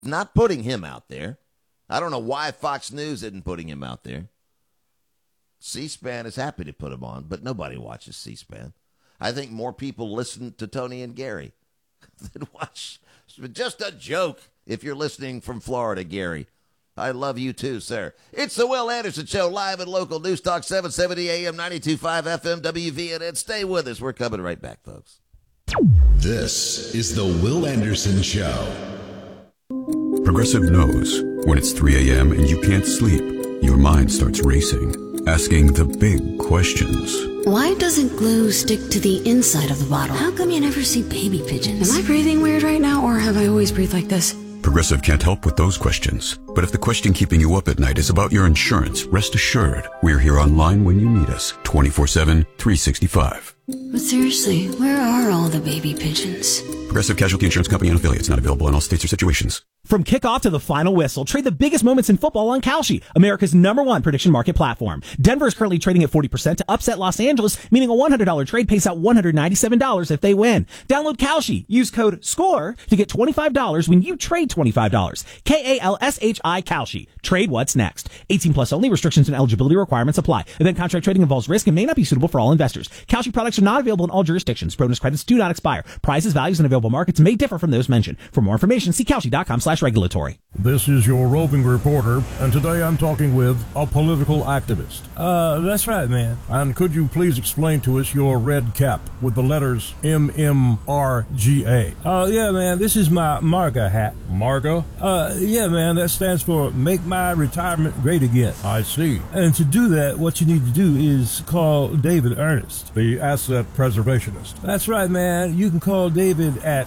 not putting him out there. I don't know why Fox News isn't putting him out there. C-SPAN is happy to put him on, but nobody watches C-SPAN. I think more people listen to Tony and Gary than watch. Just a joke if you're listening from Florida, Gary. I love you too, sir. It's the Will Anderson Show, live at local News Talk 770 AM, 92.5 FM, WVNN. Stay with us. We're coming right back, folks. This is the Will Anderson Show. Progressive knows when it's 3 a.m. and you can't sleep, your mind starts racing, asking the big questions. Why doesn't glue stick to the inside of the bottle? How come you never see baby pigeons? Am I breathing weird right now, or have I always breathed like this? Progressive can't help with those questions. But if the question keeping you up at night is about your insurance, rest assured, we're here online when you need us, 24/7, 365. But seriously, where are all the baby pigeons? Progressive Casualty Insurance Company and affiliates, not available in all states or situations. From kickoff to the final whistle, trade the biggest moments in football on Kalshi, America's #1 prediction market platform. Denver is currently trading at 40% to upset Los Angeles, meaning a $100 trade pays out $197 if they win. Download Kalshi. Use code SCORE to get $25 when you trade $25. KALSHI Kalshi. Trade what's next. 18 plus only. Restrictions and eligibility requirements apply. Event contract trading involves risk and may not be suitable for all investors. Kalshi products are not available in all jurisdictions. Bonus credits do not expire. Prices, values, and available markets may differ from those mentioned. For more information, see Kalshi.com/regulatory. This is your roving reporter, and today I'm talking with a political activist. That's right, man. And could you please explain to us your red cap with the letters MMRGA? Yeah, man, this is my MARGA hat. MARGA? Yeah, man, that stands for Make My Retirement Great Again. I see. And to do that, what you need to do is call David Ernest, the asset preservationist. That's right, man. You can call David at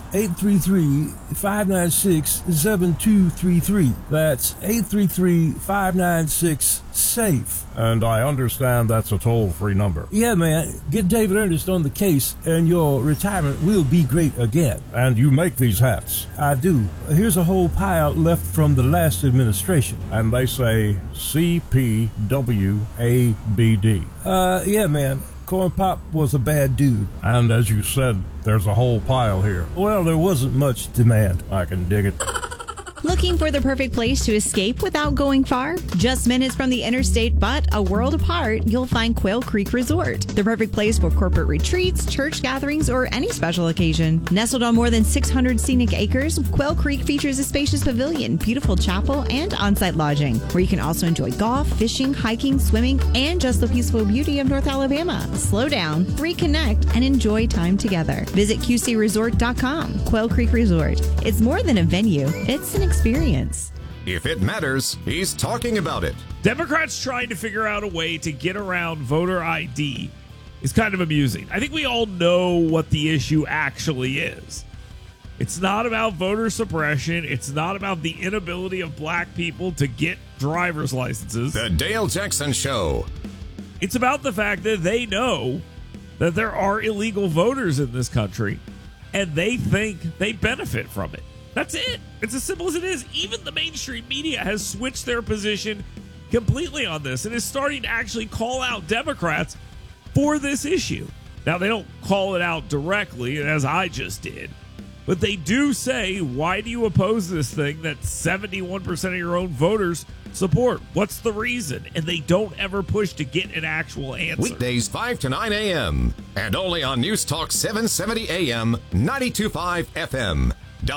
833-596-7233. That's 833-596-SAFE. And I understand that's a toll-free number. Yeah, man. Get David Ernest on the case, and your retirement will be great again. And you make these hats? I do. Here's a whole pile left from the last administration. And they say CPWABD. Yeah, man. Corn Pop was a bad dude. And as you said, there's a whole pile here. Well, there wasn't much demand. I can dig it. Looking for the perfect place to escape without going far? Just minutes from the interstate, but a world apart, you'll find Quail Creek Resort. The perfect place for corporate retreats, church gatherings, or any special occasion. Nestled on more than 600 scenic acres, Quail Creek features a spacious pavilion, beautiful chapel, and on-site lodging, where you can also enjoy golf, fishing, hiking, swimming, and just the peaceful beauty of North Alabama. Slow down, reconnect, and enjoy time together. Visit QCResort.com. Quail Creek Resort. It's more than a venue. It's an experience. If it matters, he's talking about it. Democrats trying to figure out a way to get around voter ID is kind of amusing. I think we all know what the issue actually is. It's not about voter suppression. It's not about the inability of black people to get driver's licenses. The Dale Jackson Show. It's about the fact that they know that there are illegal voters in this country, and they think they benefit from it. That's it. It's as simple as it is. Even the mainstream media has switched their position completely on this and is starting to actually call out Democrats for this issue. Now, they don't call it out directly, as I just did, but they do say, why do you oppose this thing that 71% of your own voters support? What's the reason? And they don't ever push to get an actual answer. Weekdays 5 to 9 a.m. and only on News Talk 770 a.m., 92.5 FM.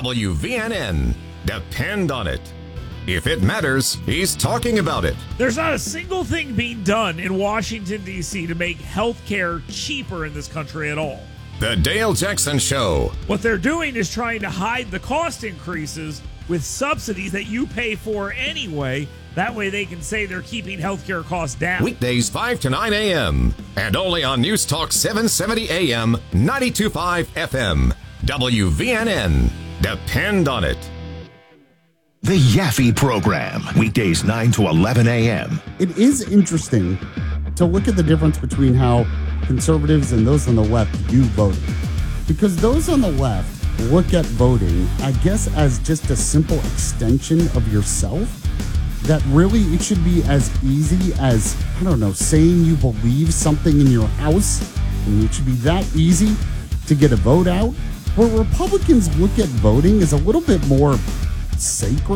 WVNN. Depend on it. If it matters, he's talking about it. There's not a single thing being done in Washington, D.C. to make health care cheaper in this country at all. The Dale Jackson Show. What they're doing is trying to hide the cost increases with subsidies that you pay for anyway. That way they can say they're keeping healthcare costs down. Weekdays 5 to 9 a.m. and only on News Talk 770 a.m., 92.5 FM. WVNN. Depend on it. The Yaffe Program, weekdays 9 to 11 a.m. It is interesting to look at the difference between how conservatives and those on the left do voting. Because those on the left look at voting, I guess, as just a simple extension of yourself. That really it should be as easy as, I don't know, saying you believe something in your house. And it should be that easy to get a vote out. Where Republicans look at voting as a little bit more sacred.